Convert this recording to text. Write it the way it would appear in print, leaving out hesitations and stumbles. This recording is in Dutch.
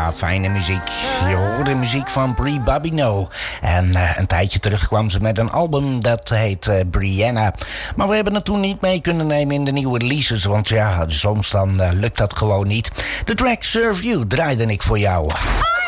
Ja, fijne muziek. Je hoorde muziek van Brie Babineau. En een tijdje terug kwam ze met een album dat heet Brianna. Maar we hebben het toen niet mee kunnen nemen in de nieuwe releases. Want ja, soms dan lukt dat gewoon niet. De track Serve You draaide ik voor jou.